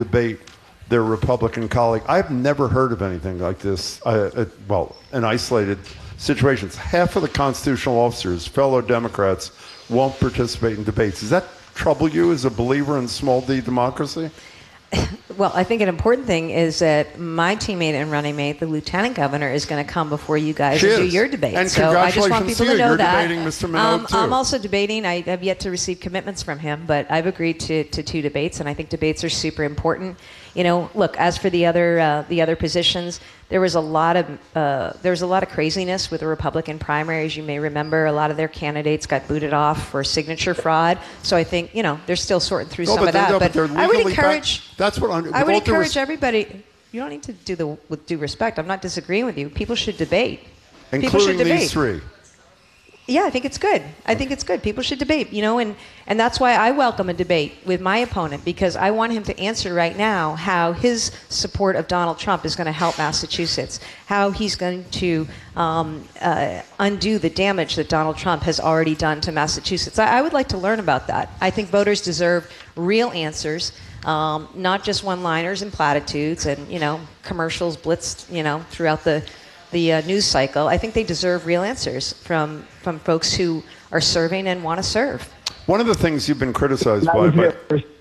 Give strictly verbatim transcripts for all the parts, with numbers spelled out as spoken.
debate their Republican colleague. I've never heard of anything like this. Uh, uh, well, in isolated situations, half of the constitutional officers, fellow Democrats, won't participate in debates. Does that trouble you as a believer in small d democracy? Well, I think an important thing is that my teammate and running mate, the lieutenant governor, is going to come before you guys she and is. do your debate. And so I just want congratulations people to to you. know You're that. debating Mister Minogue, um, too. I'm also debating. I have yet to receive commitments from him, but I've agreed to, to two debates, and I think debates are super important. You know, look, as for the other uh, the other positions, there was a lot of uh, there was a lot of craziness with the Republican primaries. You may remember a lot of their candidates got booted off for signature fraud. So I think, you know, they're still sorting through no, some of they, that. No, but but I would legally encourage. Back, that's what I'm, I would encourage res- everybody. You don't need to do the with due respect. I'm not disagreeing with you. People should debate. Including People should debate. these three. Yeah, I think it's good. I think it's good. People should debate, you know, and, and that's why I welcome a debate with my opponent, because I want him to answer right now how his support of Donald Trump is going to help Massachusetts, how he's going to um, uh, undo the damage that Donald Trump has already done to Massachusetts. I, I would like to learn about that. I think voters deserve real answers, um, not just one-liners and platitudes and, you know, commercials blitzed, you know, throughout the the uh, news cycle. I think they deserve real answers from from folks who are serving and want to serve. One of the things you've been criticized by, by,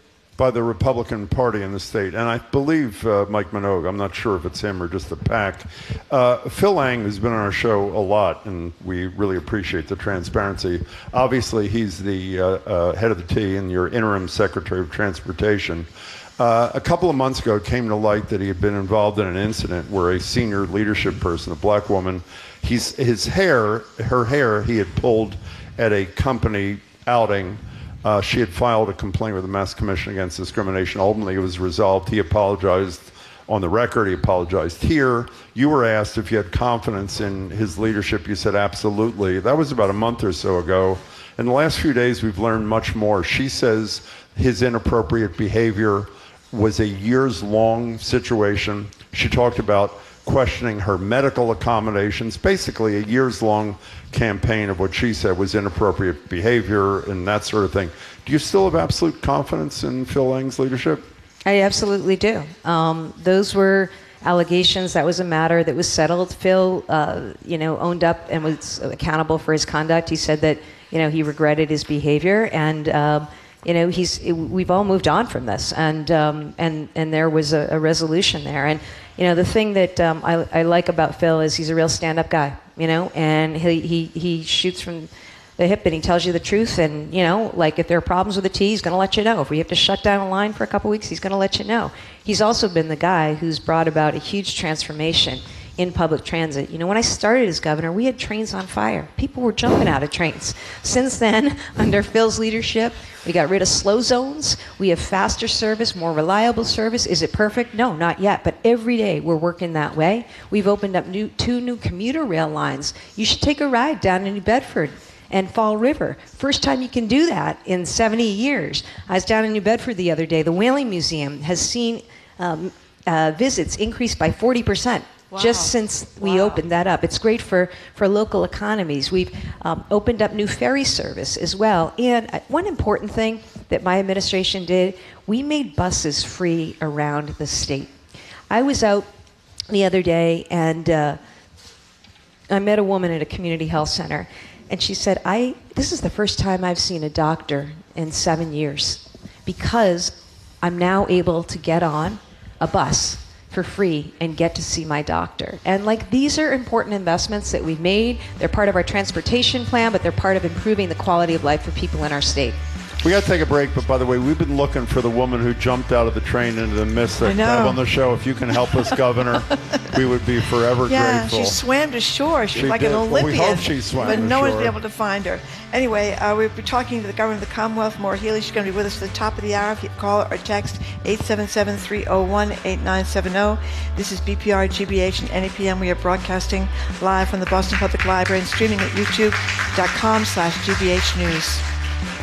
by the Republican Party in the state, and I believe uh, Mike Minogue, I'm not sure if it's him or just the PAC, uh, Phil Lang has been on our show a lot, and we really appreciate the transparency. Obviously, he's the uh, uh, head of the T and your interim Secretary of Transportation. Uh, a couple of months ago, it came to light that he had been involved in an incident where a senior leadership person, a black woman, he's, his hair, her hair, he had pulled at a company outing. Uh, she had filed a complaint with the Mass Commission Against Discrimination. Ultimately, it was resolved. He apologized on the record. He apologized here. You were asked if you had confidence in his leadership. You said absolutely. That was about a month or so ago. In the last few days, we've learned much more. She says his inappropriate behavior was a years-long situation. She talked about questioning her medical accommodations, basically a years-long campaign of what she said was inappropriate behavior and that sort of thing. Do you still have absolute confidence in Phil Lang's leadership? I absolutely do. Um, those were allegations. That was a matter that was settled. Phil, uh, you know, owned up and was accountable for his conduct. He said that, you know, he regretted his behavior, and um, you know, he's. We've all moved on from this, and um, and and there was a, a resolution there. And you know, the thing that um, I, I like about Phil is he's a real stand-up guy. You know, and he he he shoots from the hip, and he tells you the truth. And you know, like if there are problems with the T, he's going to let you know. If we have to shut down a line for a couple weeks, he's going to let you know. He's also been the guy who's brought about a huge transformation in public transit. You know, when I started as governor, we had trains on fire. People were jumping out of trains. Since then, under Phil's leadership, we got rid of slow zones. We have faster service, more reliable service. Is it perfect? No, not yet. But every day we're working that way. We've opened up new, two new commuter rail lines. You should take a ride down in New Bedford and Fall River. First time you can do that in seventy years. I was down in New Bedford the other day. The Whaling Museum has seen um, uh, visits increase by forty percent. Wow. Just since we wow. opened that up. It's great for, for local economies. We've um, opened up new ferry service as well. And one important thing that my administration did, we made buses free around the state. I was out the other day, and uh, I met a woman at a community health center, and she said, "I this is the first time I've seen a doctor in seven years because I'm now able to get on a bus for free and get to see my doctor." And like, these are important investments that we've made. They're part of our transportation plan, but they're part of improving the quality of life for people in our state. We got to take a break, but by the way, we've been looking for the woman who jumped out of the train into the mist that have on the show. If you can help us, Governor, we would be forever yeah, grateful. Yeah, she swam to shore. She's she like did. an Olympian. Well, we hope she swam but to no shore. one's been able to find her. Anyway, uh, we'll be talking to the Governor of the Commonwealth, Maura Healey. She's going to be with us at the top of the hour. If you call or text eight seven seven, three oh one, eight nine seven oh. This is B P R, G B H, and N E P M. We are broadcasting live from the Boston Public Library and streaming at youtube dot com slash G B H News.